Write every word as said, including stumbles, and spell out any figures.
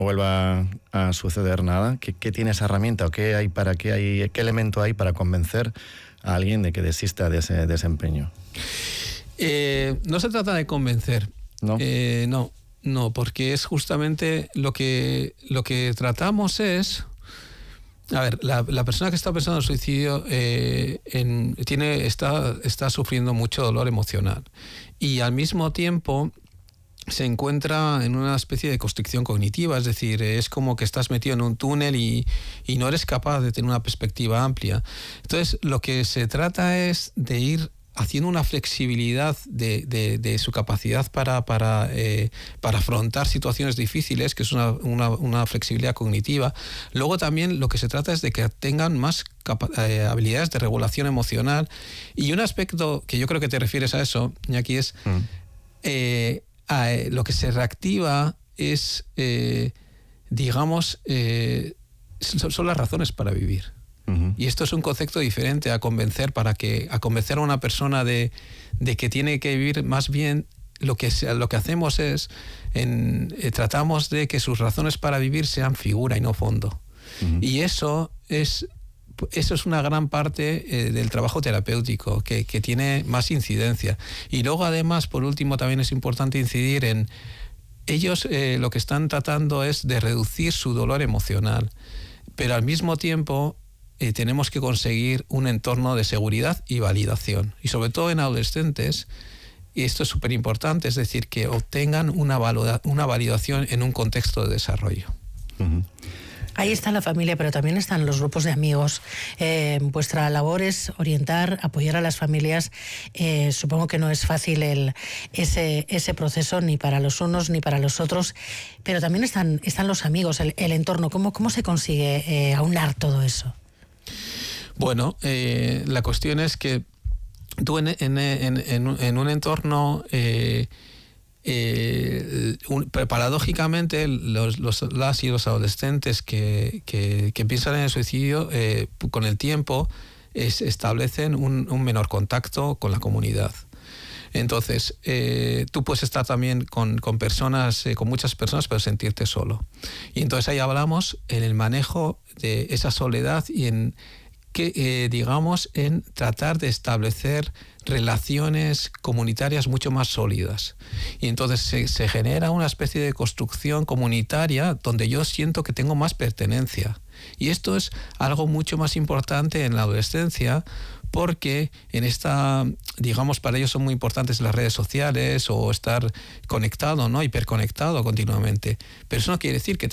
vuelva a suceder nada? ¿Qué, qué tiene esa herramienta o qué hay para qué hay qué elemento hay para convencer a alguien de que desista de ese desempeño? Eh, no se trata de convencer. ¿No? Eh, no, no, porque es justamente lo que lo que tratamos es. A ver, la, la persona que está pensando en suicidio eh, en, tiene, está, está sufriendo mucho dolor emocional y al mismo tiempo se encuentra en una especie de constricción cognitiva, es decir, es como que estás metido en un túnel y, y no eres capaz de tener una perspectiva amplia. Entonces, lo que se trata es de ir haciendo una flexibilidad de, de, de su capacidad para, para, eh, para afrontar situaciones difíciles, que es una, una, una flexibilidad cognitiva. Luego también lo que se trata es de que tengan más eh, habilidades de regulación emocional. Y un aspecto que yo creo que te refieres a eso, Iñaki, es mm. eh, a, eh, lo que se reactiva es, eh, digamos, eh, son, son las razones para vivir. Uh-huh. Y esto es un concepto diferente a convencer para que a convencer a una persona de, de que tiene que vivir. Más bien lo que, lo que hacemos es en, eh, tratamos de que sus razones para vivir sean figura y no fondo. Uh-huh. Y eso es eso es una gran parte eh, del trabajo terapéutico que, que tiene más incidencia. Y luego además, por último, también es importante incidir en ellos eh, lo que están tratando es de reducir su dolor emocional, pero al mismo tiempo Eh, tenemos que conseguir un entorno de seguridad y validación. Y sobre todo en adolescentes, y esto es súper importante, es decir, que obtengan una, valida, una validación en un contexto de desarrollo. Uh-huh. Ahí está la familia, pero también están los grupos de amigos. Eh, vuestra labor es orientar, apoyar a las familias. Eh, supongo que no es fácil el, ese, ese proceso ni para los unos ni para los otros, pero también están, están los amigos, el, el entorno. ¿Cómo, cómo se consigue eh, aunar todo eso? Bueno, eh, la cuestión es que tú en, en, en, en un entorno, eh, eh, un, paradójicamente, los, los, las y los adolescentes que, que, que piensan en el suicidio, eh, con el tiempo es, establecen un, un menor contacto con la comunidad. Entonces, eh, tú puedes estar también con, con personas, eh, con muchas personas, pero sentirte solo. Y entonces ahí hablamos en el manejo de esa soledad y en que eh, digamos en tratar de establecer relaciones comunitarias mucho más sólidas. Y entonces se, se genera una especie de construcción comunitaria donde yo siento que tengo más pertenencia. Y esto es algo mucho más importante en la adolescencia, porque en esta, digamos, para ellos son muy importantes las redes sociales o estar conectado, ¿no? Hiperconectado continuamente. Pero eso no quiere decir que